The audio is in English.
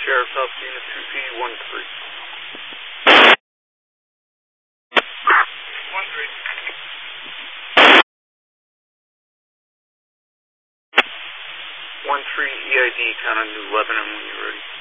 Sheriff's Office Unit 2P13. 13 EID, count on New Lebanon when you're ready.